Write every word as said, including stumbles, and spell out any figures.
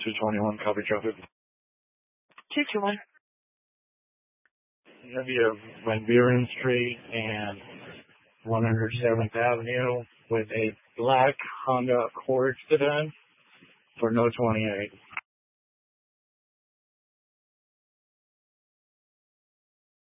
two twenty-one, copy traffic. two twenty-one. We have Van Buren Street and one hundred seventh Avenue with a black Honda Accord sedan for no twenty-eight.